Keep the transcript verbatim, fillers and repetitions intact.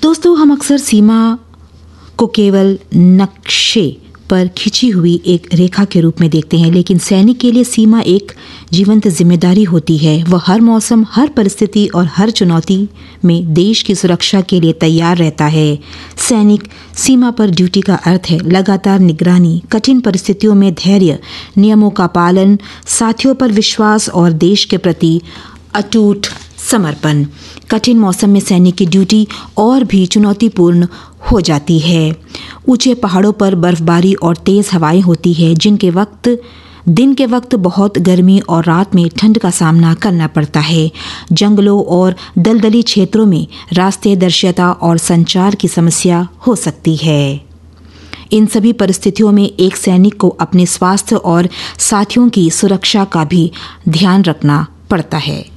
दोस्तों, हम अक्सर सीमा को केवल नक्शे पर खिंची हुई एक रेखा के रूप में देखते हैं, लेकिन सैनिक के लिए सीमा एक जीवंत जिम्मेदारी होती है। वह हर मौसम, हर परिस्थिति और हर चुनौती में देश की सुरक्षा के लिए तैयार रहता है। सैनिक सीमा पर ड्यूटी का अर्थ है लगातार निगरानी, कठिन परिस्थितियों में धैर्य, नियमों का पालन, साथियों पर विश्वास और देश के प्रति अटूट समर्पण। कठिन मौसम में सैनिक की ड्यूटी और भी चुनौतीपूर्ण हो जाती है। ऊंचे पहाड़ों पर बर्फबारी और तेज हवाएं होती है, जिनके वक्त दिन के वक्त बहुत गर्मी और रात में ठंड का सामना करना पड़ता है। जंगलों और दलदली क्षेत्रों में रास्ते, दृश्यता और संचार की समस्या हो सकती है। इन सभी परिस्थितियों में एक सैनिक को अपने स्वास्थ्य और साथियों की सुरक्षा का भी ध्यान रखना पड़ता है।